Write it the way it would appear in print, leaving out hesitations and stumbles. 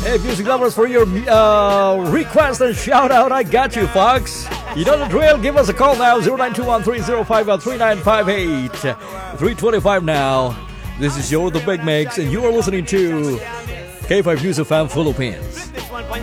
Hey, music lovers, for your request and shout out, I got you, Fox. You know the drill. Give us a call now, 0921-305-3958. 325 now. This is your The Big Mix, and you are listening to K5 News FM Philippines.